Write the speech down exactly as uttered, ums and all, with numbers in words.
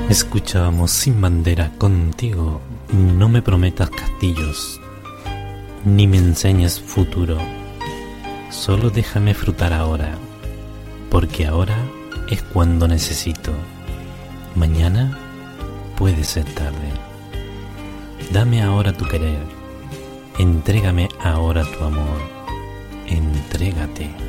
Escuchábamos Sin Bandera contigo. No me prometas castillos, ni me enseñes futuro. Solo déjame frutar ahora, porque ahora es cuando necesito. Mañana puede ser tarde. Dame ahora tu querer. Entrégame ahora tu amor. Entrégate.